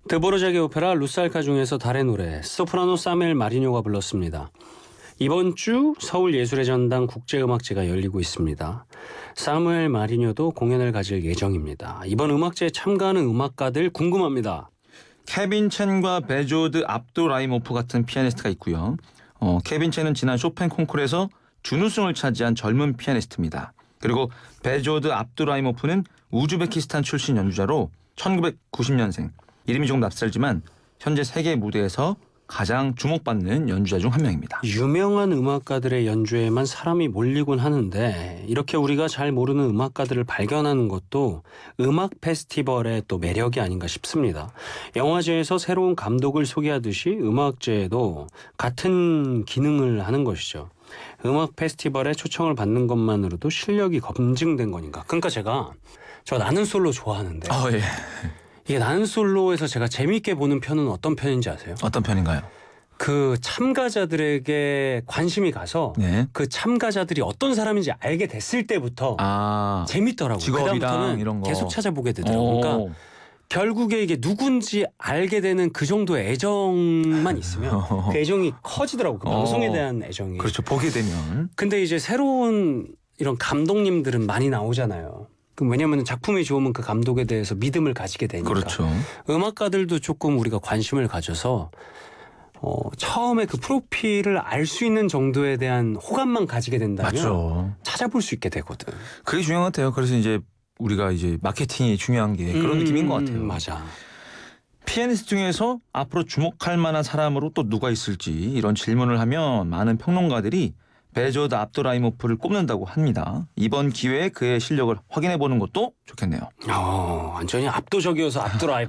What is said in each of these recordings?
드보르자기 오페라 루살카 중에서 달의 노래 소프라노 사멜 마리뇨가 불렀습니다. 이번 주 서울예술의 전당 국제음악제가 열리고 있습니다. 사무엘 마리뇨도 공연을 가질 예정입니다. 이번 음악제에 참가하는 음악가들 궁금합니다. 케빈 첸과 베조드 압두라이모프 같은 피아니스트가 있고요. 케빈 첸은 지난 쇼팽 콩쿠르에서 준우승을 차지한 젊은 피아니스트입니다. 그리고 베조드 압두라이모프는 우즈베키스탄 출신 연주자로 1990년생. 이름이 조금 낯설지만 현재 세계 무대에서 가장 주목받는 연주자 중 한 명입니다. 유명한 음악가들의 연주에만 사람이 몰리곤 하는데 이렇게 우리가 잘 모르는 음악가들을 발견하는 것도 음악 페스티벌의 또 매력이 아닌가 싶습니다. 영화제에서 새로운 감독을 소개하듯이 음악제에도 같은 기능을 하는 것이죠. 음악 페스티벌에 초청을 받는 것만으로도 실력이 검증된 거니까. 그러니까 저 나는 솔로 좋아하는데 예. 이게 나는 솔로에서 제가 재미있게 보는 편은 어떤 편인지 아세요? 어떤 편인가요? 그 참가자들에게 관심이 가서 네. 그 참가자들이 어떤 사람인지 알게 됐을 때부터 재밌더라고요. 직업이랑 그다음부터는 이런 거 계속 찾아보게 되더라고요. 그러니까 결국에 이게 누군지 알게 되는 그 정도의 애정만 있으면 그 애정이 커지더라고요. 그 방송에 대한 애정이. 그렇죠. 보게 되면. 근데 이제 새로운 이런 감독님들은 많이 나오잖아요. 왜냐하면 작품이 좋으면 그 감독에 대해서 믿음을 가지게 되니까. 그렇죠. 음악가들도 조금 우리가 관심을 가져서 처음에 그 프로필을 알 수 있는 정도에 대한 호감만 가지게 된다면 맞죠. 찾아볼 수 있게 되거든. 그게 중요한 것 같아요. 그래서 이제 우리가 이제 마케팅이 중요한 게 그런 느낌인 것 같아요. 맞아. 피아니스트 중에서 앞으로 주목할 만한 사람으로 또 누가 있을지 이런 질문을 하면 많은 평론가들이 베조드 압두라이모프를 꼽는다고 합니다. 이번 기회에 그의 실력을 확인해보는 것도 좋겠네요. 완전히 압도적이어서 압두라이프.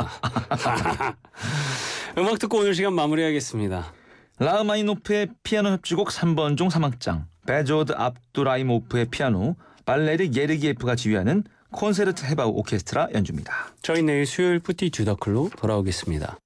음악 듣고 오늘 시간 마무리하겠습니다. 라흐마니노프의 피아노 협주곡 3번 중 3악장, 베조드 압두라이모프의 피아노, 발레리 예르기예프가 지휘하는 콘세르트 헤바우 오케스트라 연주입니다. 저희 내일 수요일 뿌띠 듀더클로 돌아오겠습니다.